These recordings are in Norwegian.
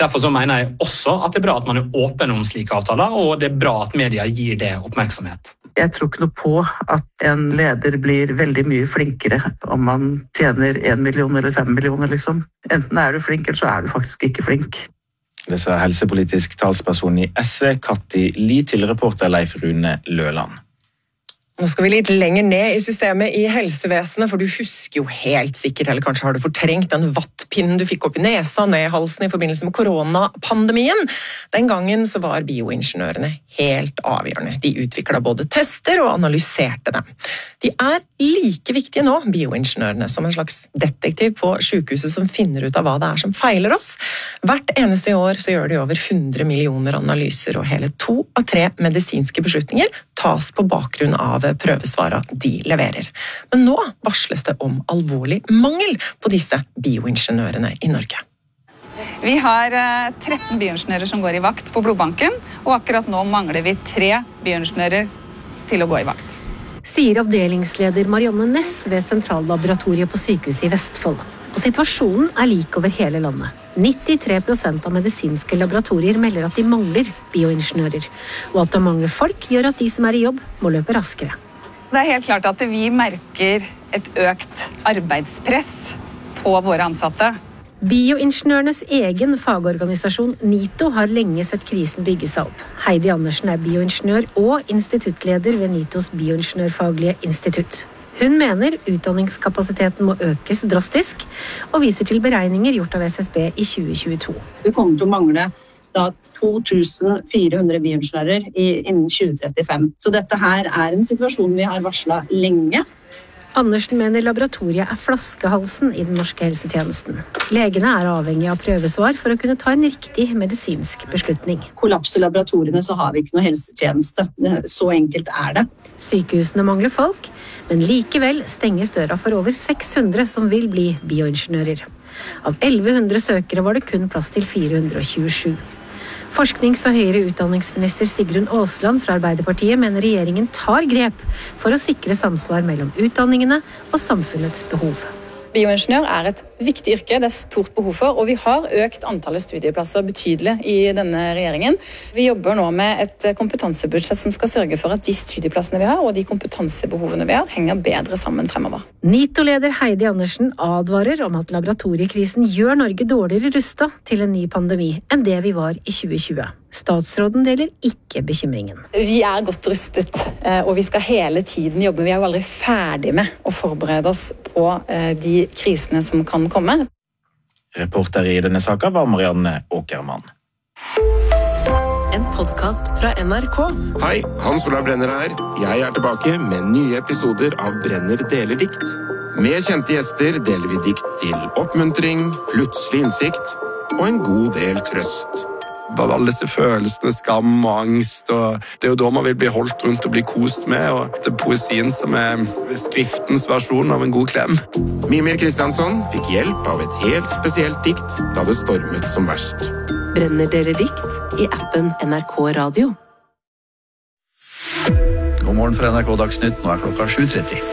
Derfor så mener jeg også at det bra at man åpen om slike avtaler, og det bra at media gir det oppmerksomhet. Jeg tror ikke noe på at en leder blir veldig mye flinkere om man tjener 1 million eller 5 millioner, liksom. Enten du flink, eller så du faktisk ikke flink. Det sa helsepolitisk talsperson i SV, Katti Li, til reporter Leif Rune Løland. Nå skal vi litt lenger ned i systemet i helsevesenet, for du husker jo helt sikkert, eller kanskje har du fortrengt den vattpinnen du fikk opp i nesa, ned i halsen i forbindelse med koronapandemien. Den gangen så var bioingeniørene helt avgjørende. De utviklet både tester og analyserte dem. De like viktige nå, bioingeniørene, som en slags detektiv på sykehuset som finner ut av hva det som feiler oss. Hvert eneste år så gjør de over 100 millioner analyser, og hele 2 av 3 medisinske beslutninger tas på bakgrunn av prøvesvara de leverer. Men nå varsles det om alvorlig mangel på disse bioingeniørene i Norge. Vi har 13 bioingeniører som går i vakt på blodbanken, og akkurat nå mangler vi 3 bioingeniører til å gå i vakt. Sier avdelingsleder Marianne Næss ved Sentrallaboratoriet på sykehuset i Vestfold. Og situasjonen lik over hele landet. 93% av medisinske laboratorier melder at de mangler bioingeniører, og at det mangler folk gjør at de som i jobb må løpe raskere. Det helt klart at vi merker et økt arbeidspress på våre ansatte. Bioingeniørenes egen fagorganisasjon NITO har lenge sett krisen bygge seg opp. Heidi Andersen bioingeniør og instituttleder ved NITOs bioingeniørfaglige institutt. Hun mener utdanningskapasiteten må økes drastisk, og viser til beregninger gjort av SSB i 2022. Vi kommer til å mangle 2400 bioingeniører innen 2035. Så dette her en situasjon vi har varslet lenge. Andersen mener laboratoriet flaskehalsen i den norske helsetjenesten. Legene avhengig av prøvesvar for å kunne ta en riktig medisinsk beslutning. Kollapser laboratoriene, så har vi ikke noe helsetjeneste. Så enkelt det. Sykehusene mangler folk, men likevel stenges døra for over 600 som vil bli bioingeniører. Av 1100 søkere var det kun plass til 427. Forsknings- og høyere utdanningsminister Sigrun Aasland fra Arbeiderpartiet mener regjeringen tar grep for å sikre samsvar mellom utdanningene og samfunnets behov. Bioingeniør et viktig yrke, det stort behov for, og vi har økt antallet studieplasser betydelig i denne regjeringen. Vi jobber nå med et kompetansebudsjett som skal sørge for at de studieplassene vi har, og de kompetansebehovene vi har, henger bedre sammen fremover. NITO-leder Heidi Andersen advarer om at laboratoriekrisen gjør Norge dårligere rustet til en ny pandemi enn det vi var i 2020. Statsråden deler ikke bekymringen. Vi godt rustet, og vi skal hele tiden jobbe. Vi jo aldri ferdig med å forberede oss på de krisene som kan komme. Reporter i denne saken var Marianne Åkermann. En podcast fra NRK. Hei, Hans Olav Brenner her. Jeg tilbake med nye episoder av Brenner deler dikt. Med kjente gjester deler vi dikt til oppmuntring, plutselig innsikt og en god del trøst. Bare alle disse følelsene, skam og angst, og det jo da man vil bli holdt rundt og bli kost med, og det poesien som skriftens versjon av en god klem. Mimir Kristiansson fikk hjelp av et helt spesielt dikt da det stormet som verst. Brenner deler dikt i appen NRK Radio. God morgen fra NRK Dagsnytt, nå klokka 7:30.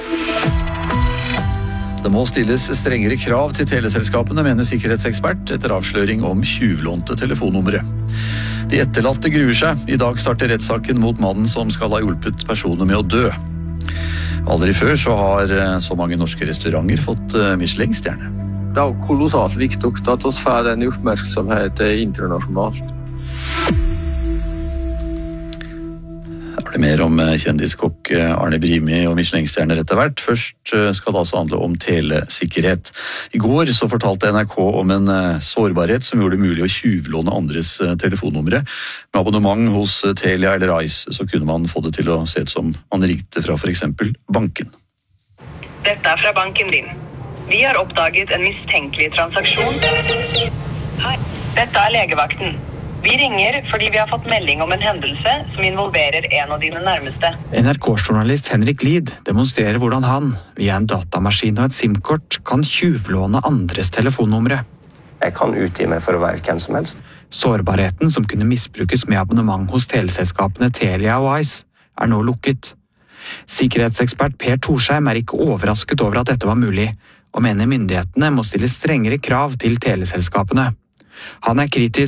Det må stilles strengere krav til teleselskapene, mener sikkerhetsekspert, etter avsløring om tjuvlånte telefonnumre. De etterlatte gruer seg. I dag starter rettssaken mot mannen som skal ha hjulpet personer med å dø. Aldri før så har så mange norske restauranter fått Michelin-stjerne. Det kolossalt viktig at vi får den oppmerksomheten internasjonalt. Da det mer om kjendiskokk Arne Brimi og Michelin-stjerner etter hvert. Først skal det altså handle om telesikkerhet. I går så fortalte NRK om en sårbarhet som gjorde det mulig å tjuvlåne andres telefonnumre. Med abonnement hos Telia eller Ice så kunne man få det til å se ut som man ringte fra for eksempel banken. Dette fra banken din. Vi har oppdaget en mistenkelig transaksjon. Hei, dette legevakten. Vi ringer fordi vi har fått melding om en hendelse som involverer en av dine nærmeste. NRK-journalist Henrik Lid demonstrerer hvordan han, via en datamaskin og et SIM-kort, kan tjuvlåne andres telefonnumre. Jeg kan utgi meg for å være hvem som helst. Sårbarheten som kunne misbrukes med abonnement hos teleselskapene Telia og Ice, nå lukket. Sikkerhetsekspert Per Torsheim ikke overrasket over at dette var mulig, og mener myndighetene må stille strengere krav til teleselskapene. Han kritisk